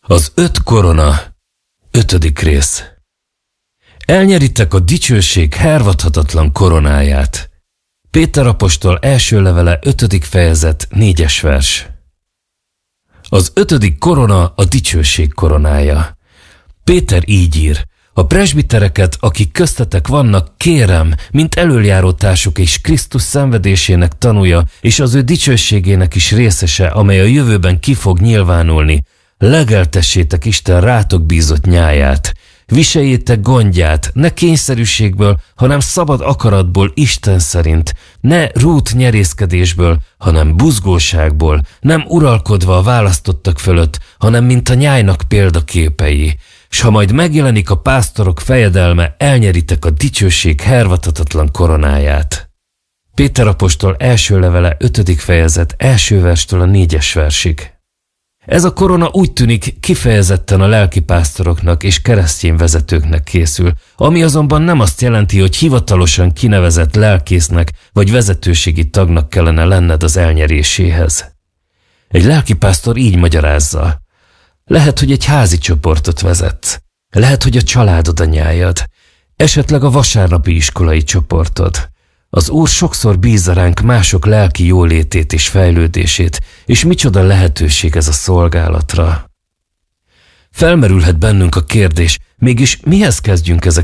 Az 5 korona, 5. rész. Elnyeritek a dicsőség hervadhatatlan koronáját. Péter apostol első levele 5. fejezet 4. vers. Az 5. korona a dicsőség koronája. Péter így ír: a presbitereket, akik köztetek vannak, kérem, mint elöljáró társuk és Krisztus szenvedésének tanúja, és az ő dicsőségének is részese, amely a jövőben ki fog nyilvánulni, legeltessétek Isten rátok bízott nyáját. Viseljétek gondját, ne kényszerűségből, hanem szabad akaratból Isten szerint, ne rút nyerészkedésből, hanem buzgóságból, nem uralkodva a választottak fölött, hanem mint a nyájnak példaképei. S ha majd megjelenik a pásztorok fejedelme, elnyeritek a dicsőség hervadhatatlan koronáját. Péter apostol első levele 5. fejezet 1. verstől a 4. versig. Ez a korona úgy tűnik kifejezetten a lelkipásztoroknak és keresztény vezetőknek készül, ami azonban nem azt jelenti, hogy hivatalosan kinevezett lelkésznek vagy vezetőségi tagnak kellene lenned az elnyeréséhez. Egy lelkipásztor így magyarázza: lehet, hogy egy házi csoportot vezetsz, lehet, hogy a családod a nyájad, esetleg a vasárnapi iskolai csoportod. Az Úr sokszor bízza ránk mások lelki jólétét és fejlődését, és micsoda lehetőség ez a szolgálatra. Felmerülhet bennünk a kérdés, mégis mihez kezdjünk ezek